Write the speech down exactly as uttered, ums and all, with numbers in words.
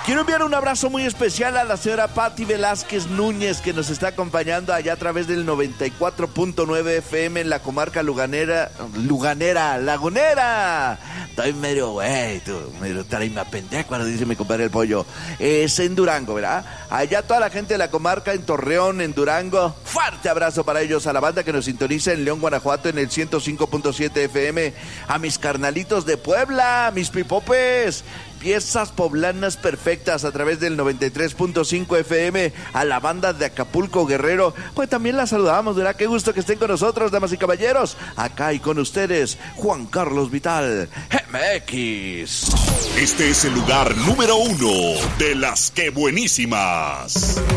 Quiero enviar un abrazo muy especial a la señora Patti Velázquez Núñez, que nos está acompañando allá a través del noventa y cuatro punto nueve F M en la comarca Luganera, Luganera, Lagunera. Estoy medio, güey, tú, medio tarima pendejo cuando dice mi compadre el pollo. Es en Durango, ¿verdad? Allá toda la gente de la comarca, en Torreón, en Durango. Fuerte abrazo para ellos, a la banda que nos sintoniza en León, Guanajuato, en el ciento cinco punto siete F M. A mis carnalitos de Puebla, mis pipopes. Piezas poblanas perfectas a través del noventa y tres punto cinco F M, a la banda de Acapulco, Guerrero. Pues también la saludamos, ¿verdad? Qué gusto que estén con nosotros, damas y caballeros. Acá y con ustedes, Juan Carlos Vital, M X. Este es el lugar número uno de las que buenísimas.